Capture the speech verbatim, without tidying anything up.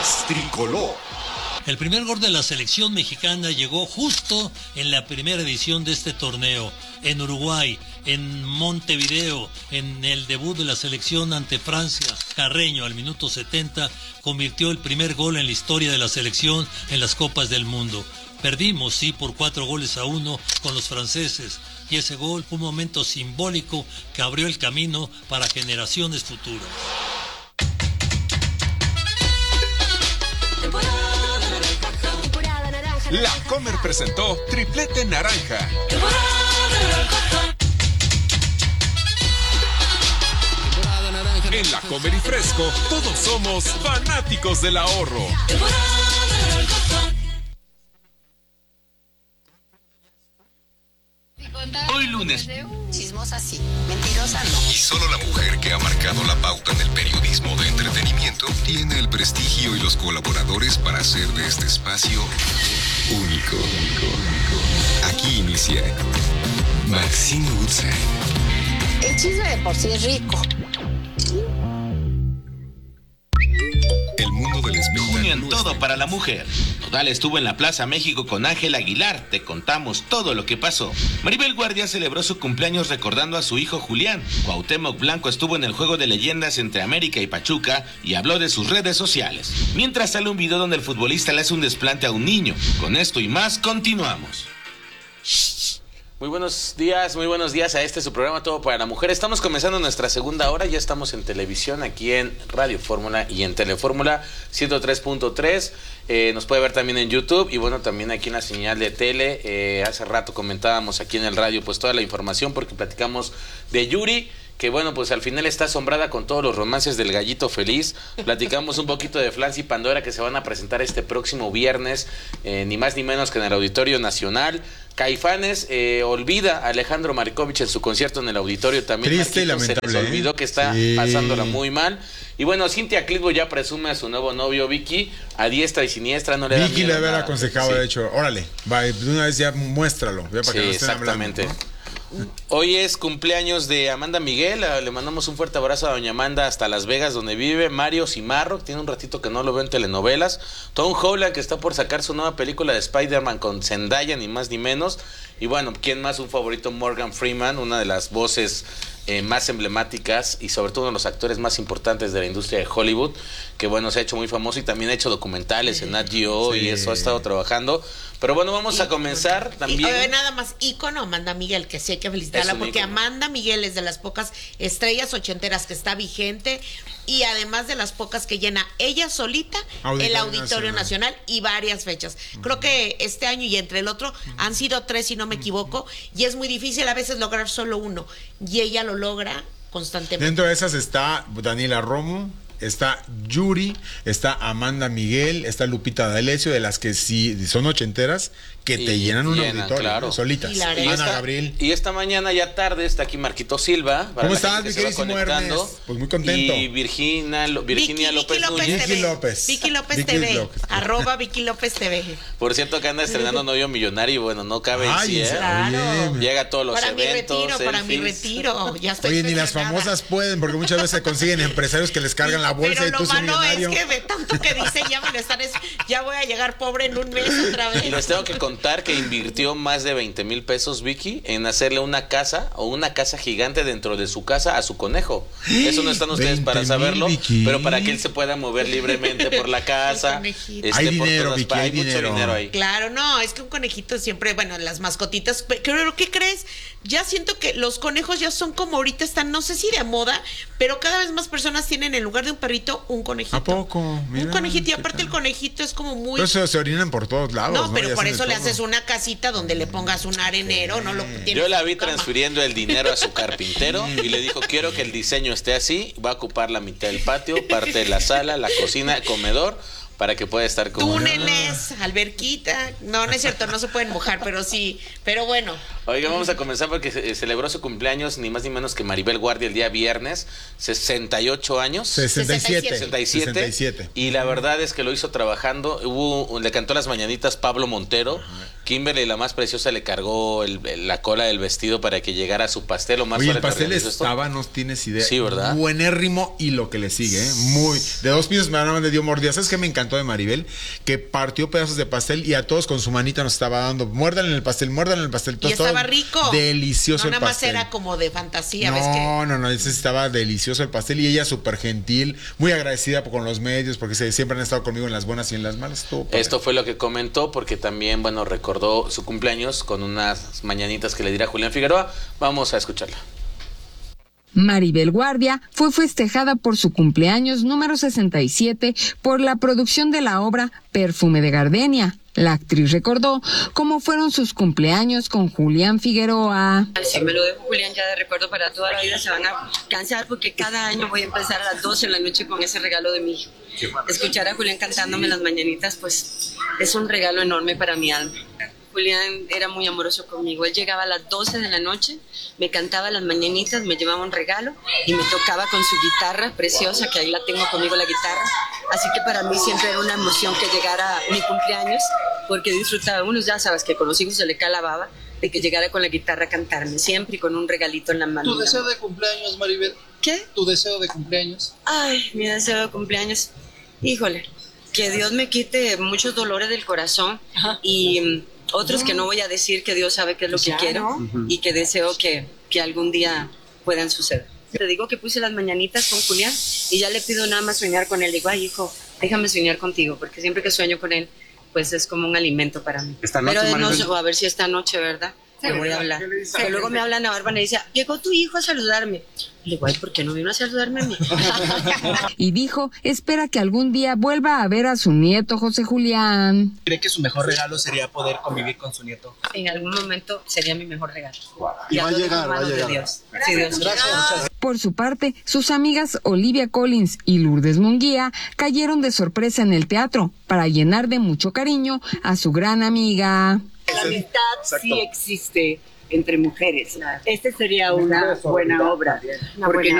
Voz Tricolor. El primer gol de la selección mexicana llegó justo en la primera edición de este torneo, en Uruguay, en Montevideo, en el debut de la selección ante Francia. Carreño, al minuto setenta, convirtió el primer gol en la historia de la selección en las Copas del Mundo. Perdimos, sí, por cuatro goles a uno con los franceses, y ese gol fue un momento simbólico que abrió el camino para generaciones futuras. La Comer presentó Triplete Naranja. En La Comer y Fresco, todos somos fanáticos del ahorro. Hoy lunes. Chismosa sí, mentirosa no. Y solo la mujer que ha marcado la pauta en el periodismo de entretenimiento tiene el prestigio y los colaboradores para hacer de este espacio único. Aquí inicia Maxine Woodside. El chisme de por sí es rico. El mundo del espectáculo. Junio en todo para la mujer. Nodal estuvo en la Plaza México con Ángel Aguilar. Te contamos todo lo que pasó. Maribel Guardia celebró su cumpleaños recordando a su hijo Julián. Cuauhtémoc Blanco estuvo en el juego de leyendas entre América y Pachuca y habló de sus redes sociales. Mientras sale un video donde el futbolista le hace un desplante a un niño. Con esto y más, continuamos. Muy buenos días, muy buenos días a este su programa Todo para la Mujer. Estamos comenzando nuestra segunda hora, ya estamos en televisión aquí en Radio Fórmula y en Telefórmula ciento tres punto tres. Eh, nos puede ver también en YouTube y bueno, también aquí en la señal de tele. Eh, hace rato comentábamos aquí en el radio pues toda la información porque platicamos de Yuri, que bueno, pues al final está asombrada con todos los romances del gallito feliz. Platicamos un poquito de Flans y Pandora que se van a presentar este próximo viernes, eh, ni más ni menos que en el Auditorio Nacional. Caifanes eh, olvida a Alejandro Markovich en su concierto en el auditorio también. Triste y lamentable. Se les olvidó que está sí. pasándola muy mal. Y bueno, Cintia Clitbo ya presume a su nuevo novio Vicky, a diestra y siniestra. No le da Vicky miedo le había nada. aconsejado, Sí. de hecho, órale, va, de una vez ya muéstralo. Ya para Sí, que no estén exactamente. hablando, ¿no? Hoy es cumpleaños de Amanda Miguel, le mandamos un fuerte abrazo a doña Amanda hasta Las Vegas donde vive. Mario Cimarro, tiene un ratito que no lo veo en telenovelas. Tom Holland, que está por sacar su nueva película de Spider-Man con Zendaya, ni más ni menos. Y bueno, ¿quién más? Un favorito, Morgan Freeman, una de las voces eh, más emblemáticas y sobre todo uno de los actores más importantes de la industria de Hollywood, que bueno, se ha hecho muy famoso y también ha hecho documentales en Nat Geo sí. y eso ha estado trabajando. Pero bueno, vamos a comenzar también. Y, oye, nada más, ícono Amanda Miguel, que sí hay que felicitarla, porque ícono. Amanda Miguel es de las pocas estrellas ochenteras que está vigente y además de las pocas que llena ella solita Auditorio el Auditorio Nacional. Nacional y varias fechas. Uh-huh. Creo que este año y entre el otro uh-huh. han sido tres, si no me equivoco, uh-huh. y es muy difícil a veces lograr solo uno, y ella lo logra constantemente. Dentro de esas está Daniela Romo, está Yuri, está Amanda Miguel, está Lupita D'Alessio, de las que sí son ochenteras, que y te llenan un llenan, auditorio, claro. solitas. Y, Ana esta, Gabriel. Y esta mañana ya tarde está aquí Marquito Silva. ¿Cómo estás, mi queridísimo Ernest? Pues muy contento. Y Virginia, Virginia Vicky, López Vicky López Núñez. Vicky López. Vicky López Vicky T V. López. Arroba Vicky López T V. Por cierto, que anda estrenando Novio Millonario. Bueno, no cabe en sí, ¿eh? Claro. Llega a todos los para eventos. Mi retiro, para mi retiro. Ya estoy Oye, ni las famosas pueden, porque muchas veces se consiguen empresarios que les cargan la bolsa Pero y tú lo malo millonario. es que de tanto que dicen ya me lo están, ya voy a llegar pobre en un mes otra vez. Y les tengo que contar que invirtió más de veinte mil pesos Vicky en hacerle una casa o una casa gigante dentro de su casa a su conejo. Eso no están ustedes para saberlo, Vicky. Pero para que él se pueda mover libremente por la casa. Este, hay dinero, por Vicky, hay, hay mucho dinero. dinero ahí. Claro, no, es que un conejito siempre, bueno, las mascotitas, pero ¿qué crees? Ya siento que los conejos ya son como ahorita están, no sé si de moda, pero cada vez más personas tienen en lugar de un perrito un conejito. ¿A poco? Mira, un conejito, y aparte el conejito es como muy... Pero se, se orinan por todos lados. No, pero ¿no? por eso le todo. haces una casita donde le pongas un arenero, no lo tienes. Yo la vi transfiriendo el dinero a su carpintero y le dijo, quiero que el diseño esté así, va a ocupar la mitad del patio, parte de la sala, la cocina, el comedor, para que pueda estar como... Túneles, alberquita, no, no es cierto, no se pueden mojar, pero sí, pero bueno. Oiga, vamos a comenzar porque se, celebró su cumpleaños ni más ni menos que Maribel Guardia el día viernes, sesenta y ocho años. sesenta y siete. sesenta y siete. sesenta y siete. Y la verdad es que lo hizo trabajando, hubo, le cantó las mañanitas Pablo Montero. Ajá. Kimberly, la más preciosa, le cargó el, la cola del vestido para que llegara a su pastel. O más Oye, el pastel estaba, no tienes idea. Sí, ¿verdad? Buenérrimo, y lo que le sigue, ¿eh? Muy. De dos pisos me le dio mordida. ¿Sabes qué me encantó de Maribel? Que partió pedazos de pastel y a todos con su manita nos estaba dando. Muérdanle en el pastel, muérdanle en el pastel. Todo, y estaba rico. Delicioso no, el pastel. No, nada más era como de fantasía. No, ¿ves que? no, no, ese estaba delicioso el pastel y ella súper gentil, muy agradecida con los medios porque se, siempre han estado conmigo en las buenas y en las malas. Esto fue lo que comentó, porque también, bueno, recordó su cumpleaños con unas mañanitas que le dirá Julián Figueroa. Vamos a escucharla. Maribel Guardia fue festejada por su cumpleaños número sesenta y siete por la producción de la obra Perfume de Gardenia. La actriz recordó cómo fueron sus cumpleaños con Julián Figueroa. Si me lo dejo Julián ya de recuerdo para toda la vida, se van a cansar porque cada año voy a empezar a las doce de la noche con ese regalo de mi hijo. Escuchar a Julián cantándome las mañanitas, pues es un regalo enorme para mi alma. Julián era muy amoroso conmigo. Él llegaba a las doce de la noche, me cantaba las mañanitas, me llevaba un regalo y me tocaba con su guitarra preciosa, que ahí la tengo conmigo, la guitarra. Así que para mí siempre era una emoción que llegara mi cumpleaños, porque disfrutaba. Uno ya sabes que con los hijos se le cae la baba, de que llegara con la guitarra a cantarme, siempre y con un regalito en la mano. ¿Tu deseo de cumpleaños, Maribel? ¿Qué? ¿Tu deseo de cumpleaños? Ay, mi deseo de cumpleaños. Híjole, que Dios me quite muchos dolores del corazón. Ajá. Y otros no. que no voy a decir, que Dios sabe qué es lo ya, que quiero, ¿no? uh-huh. y que deseo que, que algún día puedan suceder. Te digo que puse las mañanitas con Julián y ya le pido nada más soñar con él. Digo, ay hijo, déjame soñar contigo, porque siempre que sueño con él, pues es como un alimento para mí. Esta noche, Pero no sé, a ver si esta noche, ¿verdad? Le voy a hablar. Pero luego me habla Ana Bárbara y dice, llegó tu hijo a saludarme. Le digo, ay, ¿por qué no vino a saludarme a mí? Y dijo, espera que algún día vuelva a ver a su nieto José Julián. ¿Cree que su mejor regalo sería poder convivir con su nieto? En algún momento sería mi mejor regalo. Wow. Y, y va a llegar, va a llegar. Dios. Sí, Dios. Gracias. Por su parte, sus amigas Olivia Collins y Lourdes Munguía cayeron de sorpresa en el teatro para llenar de mucho cariño a su gran amiga. La amistad sí existe entre mujeres. Este sería una buena obra. Porque